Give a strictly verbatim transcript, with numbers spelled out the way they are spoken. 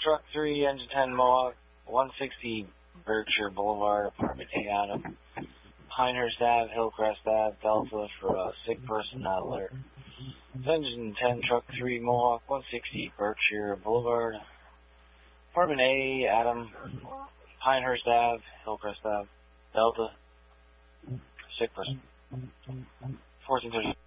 Truck three, Engine ten, Mohawk, one sixty Berkshire Boulevard, Apartment A, Adam. Pinehurst Ave, Hillcrest Ave, Delta for a sick person not alert. Engine ten, Truck three, Mohawk, one sixty Berkshire Boulevard, Apartment A, Adam. Pinehurst Ave, Hillcrest Ave, Delta, sick person. fourteen thirty.